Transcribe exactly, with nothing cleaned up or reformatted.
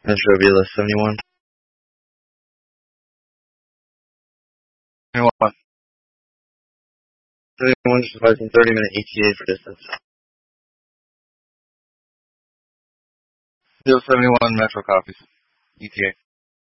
Metro B L S seventy-one. seventy-one. seventy-one just advising thirty minute E T A for distance. zero seventy-one Metro copies. E T A.